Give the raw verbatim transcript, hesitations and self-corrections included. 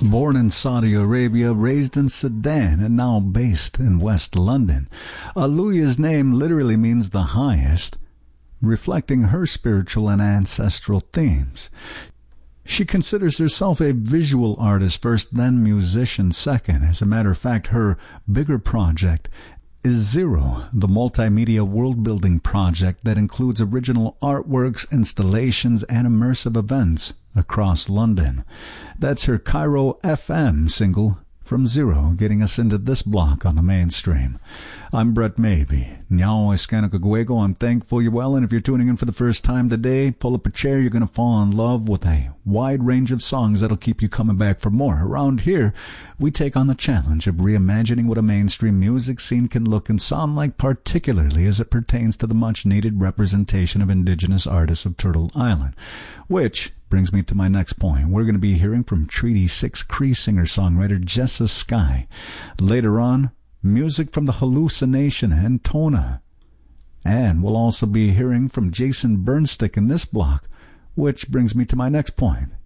Born in Saudi Arabia, raised in Sudan, and now based in West London, Aaliyah's name literally means the highest, reflecting her spiritual and ancestral themes. She considers herself a visual artist first, then musician second. As a matter of fact, her bigger project is Zero, the multimedia world-building project that includes original artworks, installations, and immersive events across London. That's her Cairo F M single, From Zero, getting us into this block on the mainstream. I'm Brett Maybe. Nyao Escanacagüego. I'm thankful you're well, and if you're tuning in for the first time today, pull up a chair. You're going to fall in love with a wide range of songs that'll keep you coming back for more. Around here, we take on the challenge of reimagining what a mainstream music scene can look and sound like, particularly as it pertains to the much-needed representation of indigenous artists of Turtle Island. Which brings me to my next point. We're going to be hearing from Treaty six Cree singer-songwriter Jessa Sky. Later on, music from the Hallucination and Tona. And we'll also be hearing from Jason Burnstick in this block, which brings me to my next point.